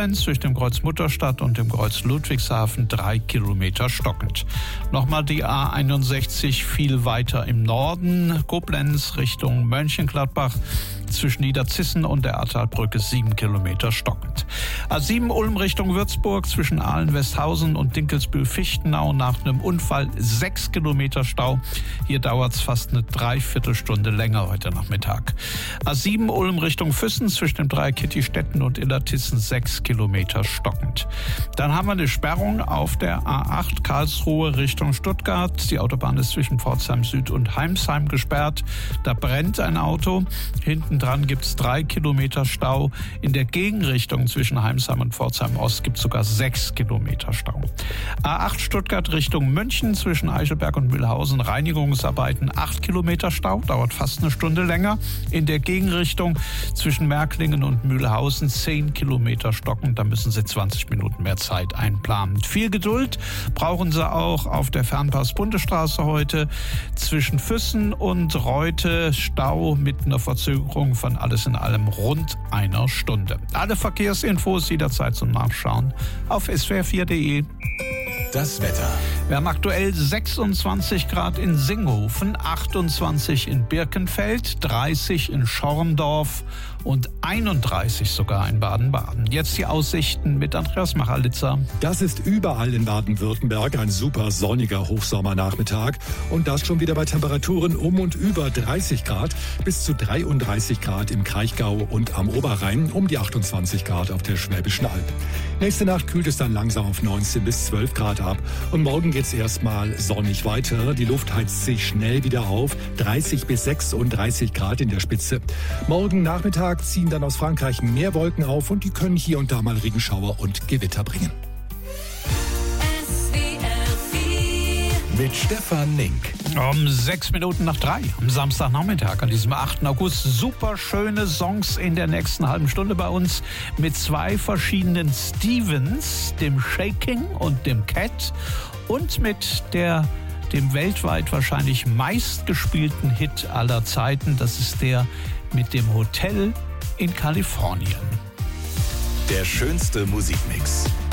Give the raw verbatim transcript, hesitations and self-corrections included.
Koblenz zwischen dem Kreuz Mutterstadt und dem Kreuz Ludwigshafen drei Kilometer stockend. Nochmal die A einundsechzig viel weiter im Norden, Koblenz Richtung Mönchengladbach zwischen Niederzissen und der Ahrtalbrücke sieben Kilometer stockend. A sieben Ulm Richtung Würzburg zwischen Ahlen-Westhausen und Dinkelsbühl-Fichtenau nach einem Unfall sechs Kilometer Stau. Hier dauert es fast eine Dreiviertelstunde länger heute Nachmittag. A sieben Ulm Richtung Füssen zwischen dem Dreieck Kittistetten und Illertissen sechs Kilometer stockend. Dann haben wir eine Sperrung auf der A acht Karlsruhe Richtung Stuttgart. Die Autobahn ist zwischen Pforzheim Süd und Heimsheim gesperrt. Da brennt ein Auto. Hinten dran gibt es drei Kilometer Stau. In der Gegenrichtung zwischen Heimsheim und Pforzheim Ost gibt es sogar sechs Kilometer Stau. A acht Stuttgart Richtung München zwischen Eichelberg und Mühlhausen Reinigungsarbeiten acht Kilometer Stau, dauert fast eine Stunde länger. In der Gegenrichtung zwischen Märklingen und Mühlhausen zehn Kilometer stocken, da müssen Sie zwanzig Minuten mehr Zeit einplanen. Viel Geduld brauchen Sie auch auf der Fernpass-Bundesstraße heute zwischen Füssen und Reute, Stau mit einer Verzögerung von alles in allem rund einer Stunde. Alle Verkehrsinfos jederzeit zum Nachschauen auf s w r vier punkt de. Das Wetter. Wir haben aktuell sechsundzwanzig Grad in Singhofen, achtundzwanzig in Birkenfeld, dreißig in Schorndorf und einunddreißig sogar in Baden-Baden. Jetzt die Aussichten mit Andreas Machalitzer. Das ist überall in Baden-Württemberg ein super sonniger Hochsommernachmittag. Und das schon wieder bei Temperaturen um und über dreißig Grad bis zu dreiunddreißig Grad im Kraichgau und am Oberrhein, um die achtundzwanzig Grad auf der Schwäbischen Alb. Nächste Nacht kühlt es dann langsam auf neunzehn bis zwölf Grad ab. Und morgen geht es erstmal sonnig weiter. Die Luft heizt sich schnell wieder auf. dreißig bis sechsunddreißig Grad in der Spitze. Morgen Nachmittag ziehen dann aus Frankreich mehr Wolken auf und die können hier und da mal Regenschauer und Gewitter bringen. Mit Stefan Nink. Um sechs Minuten nach drei am Samstagnachmittag an diesem achten August. Super schöne Songs in der nächsten halben Stunde bei uns mit zwei verschiedenen Stevens, dem Shaking und dem Cat und mit der dem weltweit wahrscheinlich meistgespielten Hit aller Zeiten. Das ist der mit dem Hotel in Kalifornien. Der schönste Musikmix.